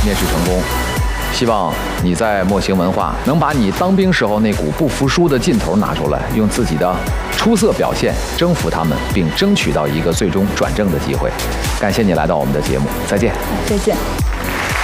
面试成功。希望你在墨星文化能把你当兵时候那股不服输的劲头拿出来，用自己的出色表现征服他们，并争取到一个最终转正的机会。感谢你来到我们的节目，再见。 再见。